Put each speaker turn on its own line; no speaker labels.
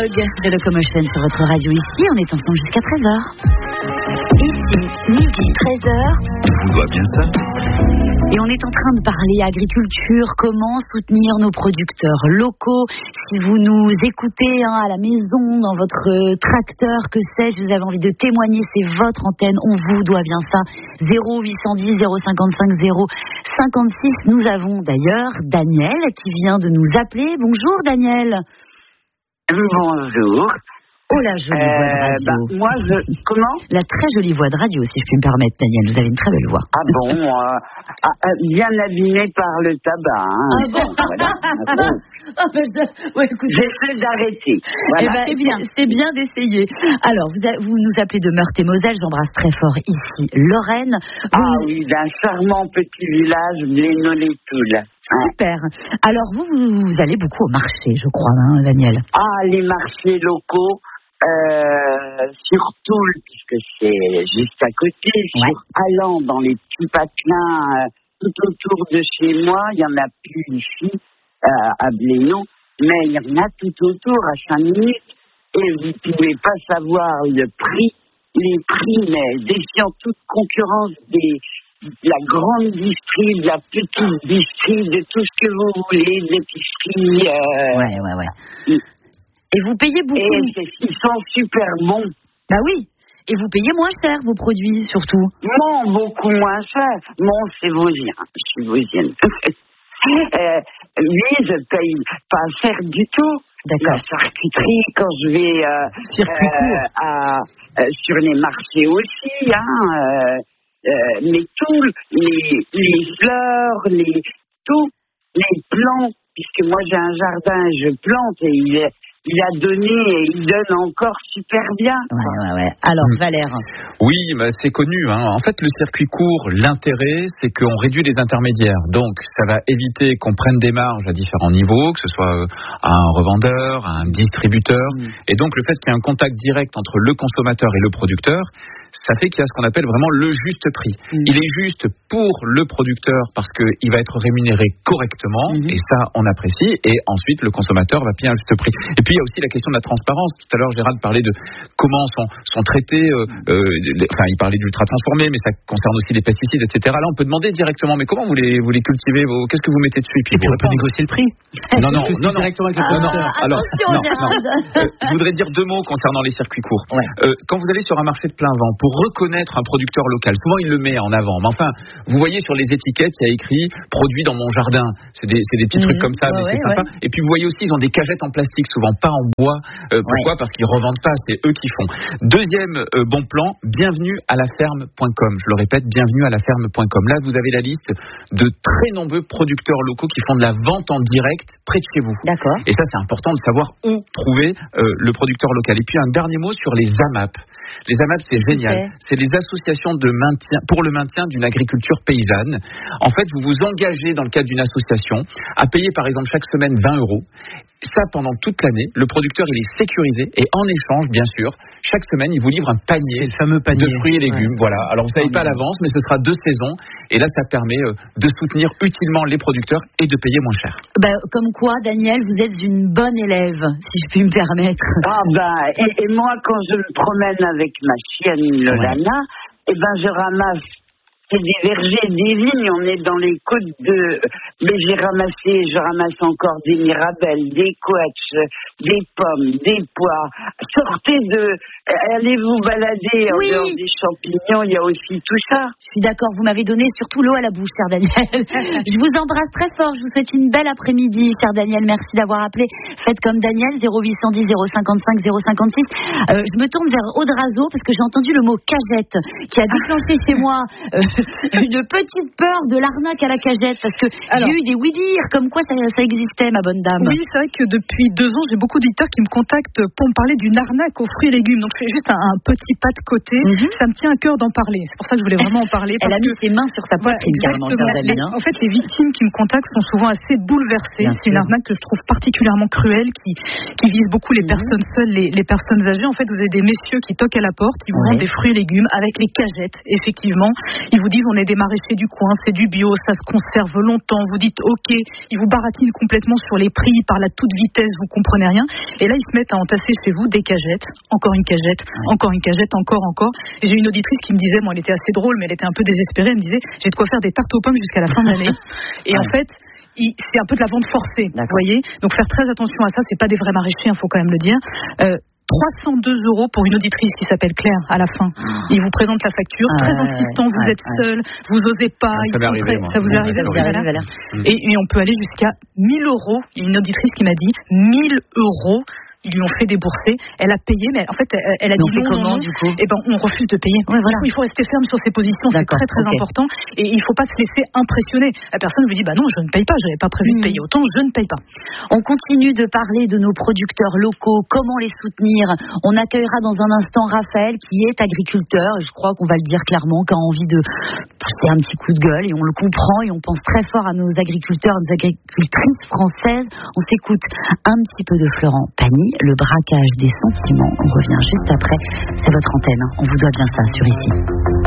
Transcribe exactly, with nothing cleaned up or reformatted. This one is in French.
Dog de Locomotion sur votre radio. Ici, on est ensemble jusqu'à treize heures. Ici, midi, treize heures.
Je vous dois bien ça.
Et on est en train de parler agriculture, comment soutenir nos producteurs locaux. Si vous nous écoutez hein, à la maison, dans votre tracteur, que sais-je, vous avez envie de témoigner, c'est votre antenne, on vous doit bien ça. zéro huit cent dix zéro cinquante-cinq zéro cinquante-six. Nous avons d'ailleurs Daniel qui vient de nous appeler. Bonjour Daniel.
Bonjour.
Oh la jolie
euh,
voix de radio.
Bah, moi, je... Comment
La très jolie voix de radio, si je puis me permettre, Daniel. Vous avez une très belle voix.
Ah bon, euh, ah, bien abîmé par le tabac. Hein.
Ah bon,
voilà. Ah bon.
Ah ben je... ouais, écoutez...
J'essaie d'arrêter. Voilà.
Eh ben, c'est bien, c'est bien d'essayer. Alors, vous, a... vous nous appelez de Meurthe-et-Moselle. J'embrasse très fort ici Lorraine. Vous...
Ah oui, d'un charmant petit village, Blénod-les-Toules.
Super. Alors, vous, vous allez beaucoup au marché, je crois, hein, Daniel.
Ah, les marchés locaux. Euh, sur Toul, puisque c'est juste à côté,
ouais.
Sur Allan, dans les petits patelins, euh, tout autour de chez moi, il y en a plus ici, euh, à Blénod, mais il y en a tout autour, à cinq minutes, et vous ne pouvez pas savoir le prix, les prix, mais défiant toute concurrence des, de la grande distrie, de la petite distrie, de tout ce que vous voulez, de l'épicerie. Euh,
ouais, ouais, ouais. Et vous payez beaucoup.
Et ils sont super bons.
Bah oui. Et vous payez moins cher vos produits, surtout.
Non, beaucoup moins cher. Mon, c'est vosgien. Je suis vosgienne. euh, lui, je paye pas cher du tout.
D'accord.
La charcuterie, quand je vais euh, euh, à, euh, sur les marchés aussi, hein, euh, euh, mais tout, les, les fleurs, les, tout, les plants, puisque moi j'ai un jardin, je plante et il est Il a donné et il donne encore super bien.
Ouais, ouais, ouais. Alors, Valère.
Oui, bah, c'est connu. Hein. En fait, le circuit court, l'intérêt, c'est qu'on réduit les intermédiaires. Donc, ça va éviter qu'on prenne des marges à différents niveaux, que ce soit à un revendeur, à un distributeur. Mmh. Et donc, le fait qu'il y ait un contact direct entre le consommateur et le producteur, ça fait qu'il y a ce qu'on appelle vraiment le juste prix. Mmh. Il est juste pour le producteur parce qu'il va être rémunéré correctement, mmh. et ça, on apprécie. Et ensuite, le consommateur va payer un juste prix. Et puis, il y a aussi la question de la transparence. Tout à l'heure, Gérald parlait de comment sont, sont traités, euh, euh, les, enfin, il parlait d'ultra-transformés, mais ça concerne aussi les pesticides, et cetera. Là, on peut demander directement, mais comment vous les, vous les cultivez, vos, qu'est-ce que vous mettez dessus? Et puis, et
puis on peut négocier le prix.
Non, non, non, non.
Directement avec le
ah,
producteur.
Alors,
attention,
non,
Gérald.
non. Euh, je voudrais dire deux mots concernant les circuits courts. Ouais. Euh, quand vous allez sur un marché de plein vent, pour reconnaître un producteur local, souvent il le met en avant, mais enfin, vous voyez sur les étiquettes, il y a écrit « produit dans mon jardin ». C'est des, c'est des petits mmh, trucs comme ça, ouais, mais c'est ouais, sympa. Ouais. Et puis vous voyez aussi, ils ont des cagettes en plastique, souvent pas en bois. Euh, pourquoi ? Ouais. Parce qu'ils revendent pas, c'est eux qui font. Deuxième euh, bon plan, bienvenue à la ferme point com. Je le répète, bienvenue à la ferme point com. Là, vous avez la liste de très nombreux producteurs locaux qui font de la vente en direct près de chez vous.
D'accord.
Et ça, c'est important de savoir où trouver euh, le producteur local. Et puis un dernier mot sur les A M A P. Les A M A P, c'est génial. C'est les associations de maintien, pour le maintien d'une agriculture paysanne. En fait, vous vous engagez dans le cadre d'une association à payer par exemple chaque semaine vingt euros. Ça, pendant toute l'année, le producteur, il est sécurisé et en échange, bien sûr, chaque semaine, il vous livre un panier,
le fameux panier
de fruits et légumes. Ouais. Voilà. Alors, vous ne savez pas à l'avance, mais ce sera deux saisons. Et là, ça permet euh, de soutenir utilement les producteurs et de payer moins cher.
Ben, comme quoi, Daniel, vous êtes une bonne élève, si je puis me permettre.
Ah ben, et, et moi, quand je me promène avec ma chienne Lolana, ouais. eh ben, je ramasse. C'est des vergers, des vignes, on est dans les côtes de... Mais j'ai ramassé, je ramasse encore des mirabelles, des couettes, des pommes, des pois. Sortez de... Allez vous balader en oui. dehors des champignons, il y a aussi tout ça.
Je suis d'accord, vous m'avez donné surtout l'eau à la bouche, cher Daniel. Je vous embrasse très fort, je vous souhaite une belle après-midi, cher Daniel. Merci d'avoir appelé. Faites comme Daniel, zéro huit cent dix zéro cinquante-cinq zéro cinquante-six. Euh, je me tourne vers Audrazo parce que j'ai entendu le mot cagette qui a déclenché chez moi... Euh, une petite peur de l'arnaque à la cagette parce que alors, j'ai eu des oui-dire comme quoi ça, ça existait, ma bonne dame.
Oui, c'est vrai que depuis deux ans, j'ai beaucoup d'auditeurs qui me contactent pour me parler d'une arnaque aux fruits et légumes. Donc, je fais juste un, un petit pas de côté. Mm-hmm. Ça me tient à cœur d'en parler. C'est pour ça que je voulais vraiment en parler.
Elle
parce
a mis
que,
ses mains sur sa poitrine,
ouais,
carrément.
Les, en fait, les victimes qui me contactent sont souvent assez bouleversées. Bien c'est sûr. Une arnaque que je trouve particulièrement cruelle, qui, qui vise beaucoup les mm-hmm. personnes seules, les, les personnes âgées. En fait, vous avez des messieurs qui toquent à la porte, ils vous ouais. vendent des fruits et légumes avec les cagettes, effectivement. Ils vous disent on est des maraîchers du coin, c'est du bio, ça se conserve longtemps. Vous dites ok, ils vous baratinent complètement sur les prix, ils parlent à toute vitesse, vous comprenez rien. Et là ils se mettent à entasser chez vous des cagettes, encore une cagette, encore une cagette, encore, encore. Et j'ai une auditrice qui me disait, bon elle était assez drôle, mais elle était un peu désespérée, elle me disait j'ai de quoi faire des tartes aux pommes jusqu'à la fin de l'année. Et ouais. en fait, c'est un peu de la vente forcée, vous voyez. Donc faire très attention à ça, c'est pas des vrais maraîchers, il faut quand même le dire. Euh, trois cent deux euros pour une auditrice qui s'appelle Claire à la fin. Il vous présente la facture, ah, très insistant, vous ouais, êtes ouais. seul, vous osez pas,
ah,
ils
ça,
sont
arrivé,
très, ça vous est arrivé,
ça
voilà.
arrivé,
et, et on peut aller jusqu'à mille euros. Il y a une auditrice qui m'a dit mille euros. Ils lui ont fait débourser, elle a payé, mais en fait, elle, elle a dit non, comment, non, non, du coup et ben, on refuse de payer. Ouais, voilà. Du coup, il faut rester ferme sur ses positions, c'est très très okay. important, et il ne faut pas se laisser impressionner. La personne vous dit, bah non, je ne paye pas, je n'avais pas prévu mmh. de payer autant, je ne paye pas.
On continue de parler de nos producteurs locaux, comment les soutenir. On accueillera dans un instant Raphaël, qui est agriculteur, je crois qu'on va le dire clairement, qui a envie de pousser un petit coup de gueule, et on le comprend, et on pense très fort à nos agriculteurs, nos agricultrices françaises. On s'écoute un petit peu de Florent Pagny, le braquage des sentiments. On revient juste après. C'est votre antenne. On vous doit bien ça sur ici.